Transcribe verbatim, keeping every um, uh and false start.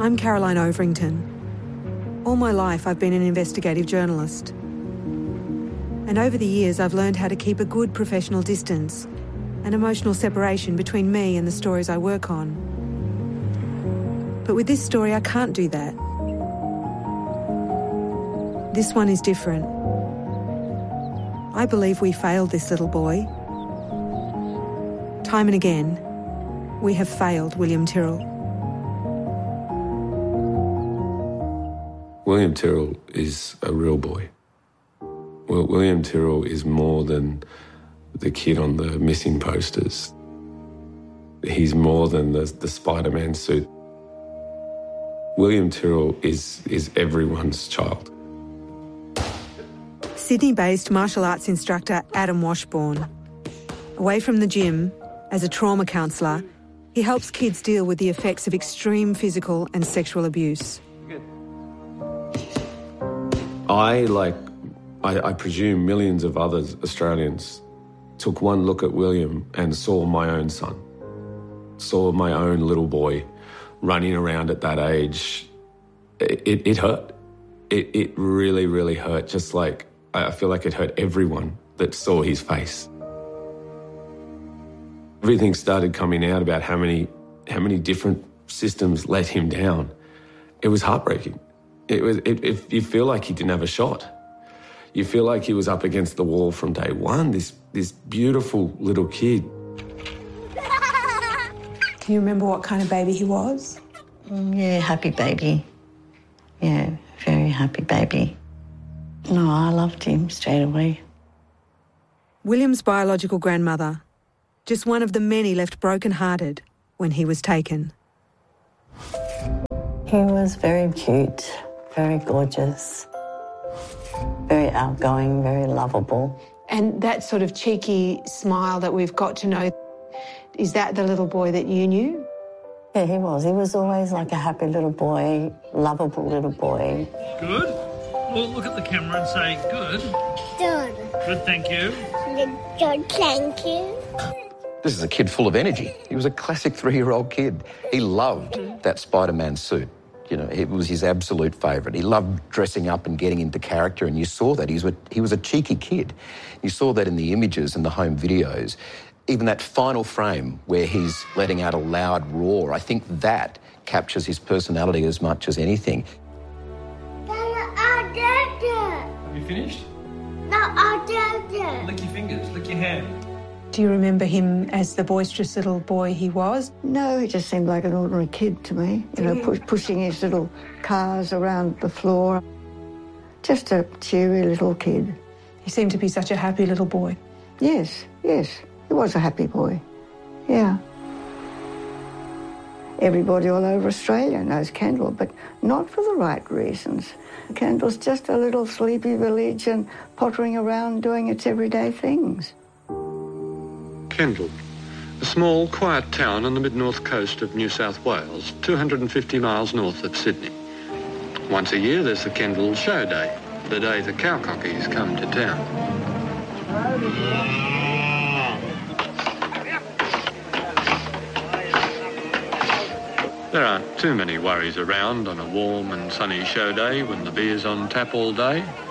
I'm Caroline Overington. All my life I've been an investigative journalist. And over the years I've learned how to keep a good professional distance, an emotional separation between me and the stories I work on. But with this story I can't do that. This one is different. I believe we failed this little boy. Time and again, we have failed William Tyrrell. William Tyrrell is a real boy. Well, William Tyrrell is more than the kid on the missing posters. He's more than the, the Spider-Man suit. William Tyrrell is, is everyone's child. Sydney-based martial arts instructor Adam Washbourne. Away from the gym, as a trauma counsellor, he helps kids deal with the effects of extreme physical and sexual abuse. I, like, I, I presume millions of other Australians, took one look at William and saw my own son, saw my own little boy running around at that age. It, it, it hurt. It, it really, really hurt, just like I feel like it hurt everyone that saw his face. Everything started coming out about how many, how many different systems let him down. It was heartbreaking. It was. It, it, you feel like he didn't have a shot. You feel like he was up against the wall from day one, this, this beautiful little kid. Can you remember what kind of baby he was? Mm, yeah, happy baby. Yeah, very happy baby. No, I loved him straight away. William's biological grandmother, just one of the many left broken-hearted when he was taken. He was very cute, very gorgeous, very outgoing, very lovable. And that sort of cheeky smile that we've got to know, is that the little boy that you knew? Yeah, he was. He was always like a happy little boy, lovable little boy. Good. Well, look at the camera and say, good. Good. Good, thank you. Good, thank you. This is a kid full of energy. He was a classic three-year-old kid. He loved that Spider-Man suit. You know, it was his absolute favourite. He loved dressing up and getting into character, and you saw that. He was a, he was a cheeky kid. You saw that in the images and the home videos. Even that final frame where he's letting out a loud roar, I think that captures his personality as much as anything. I did it. Have you finished? No, I did it. Lick your fingers, lick your hand. Do you remember him as the boisterous little boy he was? No, he just seemed like an ordinary kid to me, you know, pu- pushing his little cars around the floor. Just a cheery little kid. He seemed to be such a happy little boy. Yes, yes, he was a happy boy, yeah. Everybody all over Australia knows Kendall, but not for the right reasons. Kendall's just a little sleepy village and pottering around doing its everyday things. Kendall, a small, quiet town on the mid-north coast of New South Wales, two hundred fifty miles north of Sydney. Once a year, there's the Kendall Show Day, the day the cowcockies come to town. There aren't too many worries around on a warm and sunny show day when the beer's on tap all day.